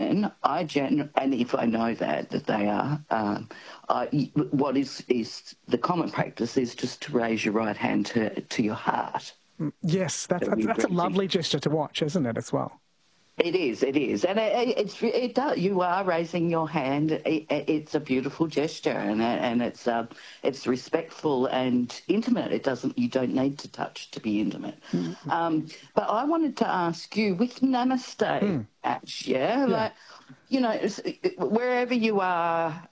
and if I know that they are, what is the common practice is just to raise your right hand to your heart. Yes, that's a lovely gesture to watch, isn't it, as well? It is, and it does. You are raising your hand. It's a beautiful gesture, and it's respectful and intimate. You don't need to touch to be intimate. Mm-hmm. But I wanted to ask you with Namaste, Ash, like, you know, wherever you are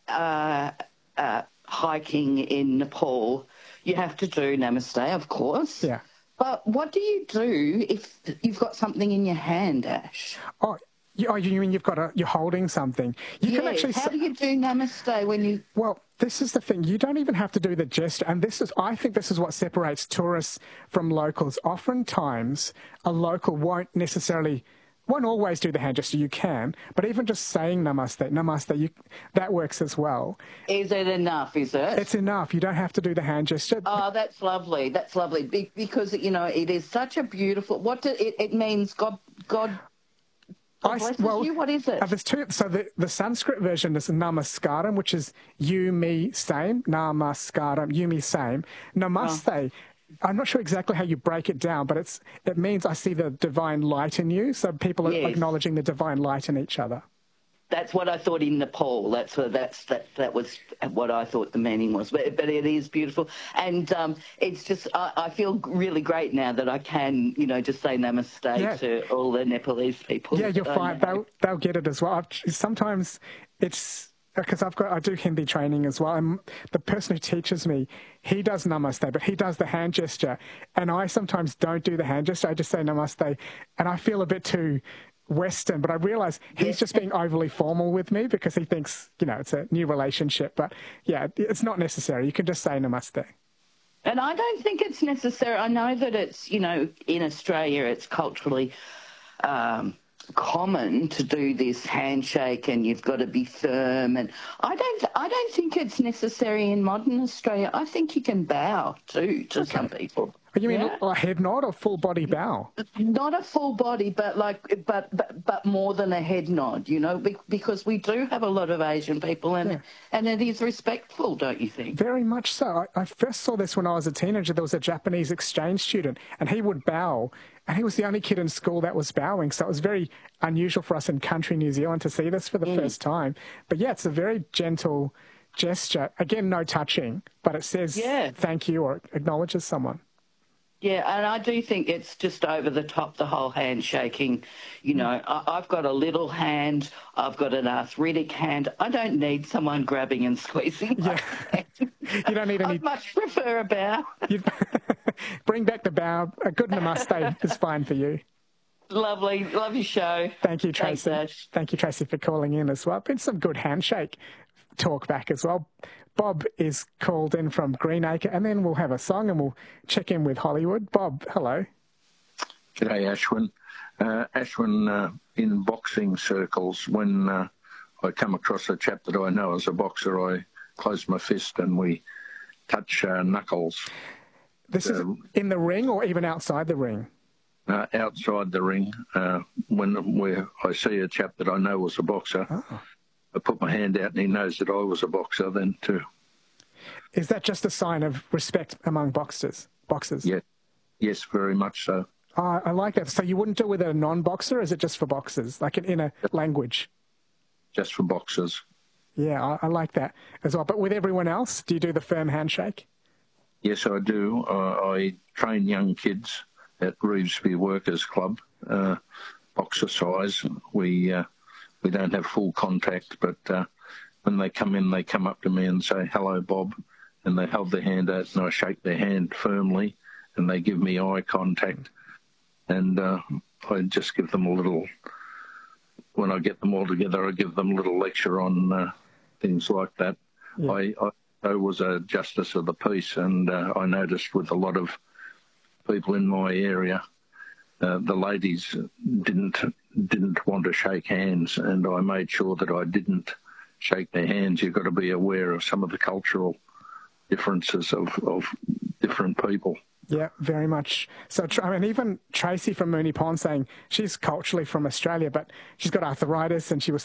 hiking in Nepal, you have to do Namaste, of course. Yeah. But what do you do if you've got something in your hand, Ash? Oh, you mean you're holding something? You can actually. How do you do Namaste when you? Well, this is the thing. You don't even have to do the gesture, and I think this is what separates tourists from locals. Oftentimes, a local won't always do the hand gesture. You can, but even just saying namaste, that works as well. Is it enough, is it? It's enough. You don't have to do the hand gesture. Oh, that's lovely. That's lovely. Because, you know, it is such a beautiful... It means God blesses you? What is it? There's two. So the Sanskrit version is namaskaram, which is you, me, same. Namaskaram, you, me, same. Namaste... Oh. I'm not sure exactly how you break it down, but it means I see the divine light in you. So people are acknowledging the divine light in each other. That's what I thought in Nepal. That was what I thought the meaning was. But it is beautiful, and it's just I feel really great now that I can, you know, just say namaste to all the Nepalese people. Yeah, you'll find they'll get it as well. Sometimes it's. Because I do Hindi training as well, and the person who teaches me, he does namaste, but he does the hand gesture, and I sometimes don't do the hand gesture. I just say namaste, and I feel a bit too Western, but I realise he's just being overly formal with me because he thinks, you know, it's a new relationship. But yeah, it's not necessary. You can just say namaste. And I don't think it's necessary. I know that it's, you know, in Australia it's culturally common to do this handshake and you've got to be firm, and I don't think it's necessary in modern Australia. I think you can bow too to some people. You mean a head nod or full body bow? Not a full body, but but more than a head nod, you know, because we do have a lot of Asian people, and it is respectful, don't you think? Very much so. I first saw this when I was a teenager. There was a Japanese exchange student, and he would bow, and he was the only kid in school that was bowing. So it was very unusual for us in country New Zealand to see this for the first time. But yeah, it's a very gentle gesture. Again, no touching, but it says thank you or acknowledges someone. Yeah, and I do think it's just over the top, the whole handshaking. You know, I've got a little hand, I've got an arthritic hand. I don't need someone grabbing and squeezing my hand. You don't need any... I'd much prefer a bow. Bring back the bow. A good namaste is fine for you. Lovely. Love your show. Thank you, Tracy. Thanks, Thank you, Tracy, for calling in as well. Been some good handshake talk back as well. Bob is called in from Greenacre, and then we'll have a song and we'll check in with Hollywood. Bob, hello. G'day, Ashwin. Ashwin, in boxing circles, when I come across a chap that I know as a boxer, I close my fist and we touch knuckles. This is in the ring or even outside the ring? Outside the ring. Where I see a chap that I know was a boxer, I put my hand out and he knows that I was a boxer then too. Is that just a sign of respect among boxers? Yeah. Yes, very much so. I like that. So you wouldn't do it with a non-boxer, or is it just for boxers, like in a language? Just for boxers. Yeah, I like that as well. But with everyone else, do you do the firm handshake? Yes, I do. I train young kids at Revesby Workers Club, boxer size. We don't have full contact, but when they come in, they come up to me and say, hello, Bob, and they hold their hand out and I shake their hand firmly and they give me eye contact. And I just give them a little, when I get them all together, I give them a little lecture on things like that. Yeah. I was a justice of the peace, and I noticed with a lot of people in my area, the ladies didn't want to shake hands, and I made sure that I didn't shake their hands. You've got to be aware of some of the cultural differences of different people. Yeah, very much. So, I mean, even Tracy from Moonee Pond saying she's culturally from Australia, but she's got arthritis and she was